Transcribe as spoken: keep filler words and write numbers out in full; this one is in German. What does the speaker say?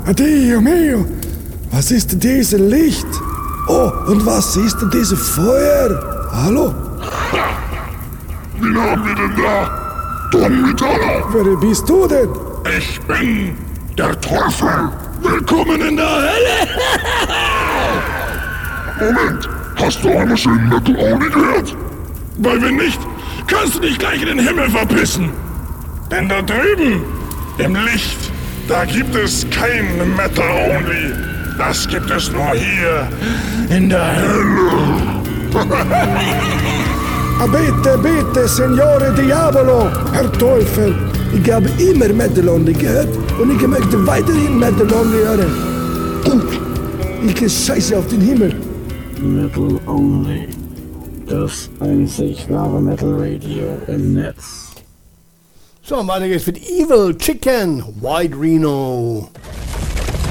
Dio mio, was ist denn dieses Licht? Oh, und was ist denn dieses Feuer? Hallo? Wen haben wir denn da? Donnerwetter! Wer bist du denn? Ich bin der Teufel! Willkommen in der Hölle! Moment, hast du einmal schön Metal Only gehört? Weil wenn nicht, kannst du dich gleich in den Himmel verpissen. Denn da drüben, im Licht, da gibt es kein Metal Only. Das gibt es nur hier, in der Hölle. Bitte, bitte, Signore Diavolo, Herr Teufel. Ich habe immer Metal Only gehört und ich möchte weiterhin Metal Only hören. Gut, ich scheiße auf den Himmel. Metal Only. Das einzig wahre Metal Radio im Netz. So, weiter geht's mit Evil Chicken, White Rhino.